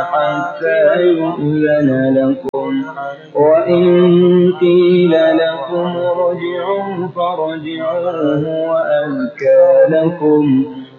حتى يؤذن لكم، وإن قيل لكم ارجعوا فارجعوا هو أزكى لكم